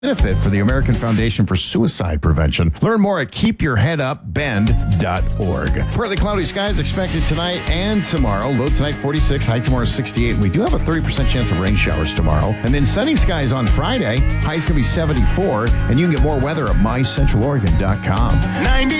benefit for the American Foundation for Suicide Prevention. Learn more at keepyourheadupbend.org. Partly cloudy skies expected tonight and tomorrow. Low tonight 46, high tomorrow 68. And we do have a 30% chance of rain showers tomorrow. And then sunny skies on Friday. High's going to be 74. And you can get more weather at mycentraloregon.com. 90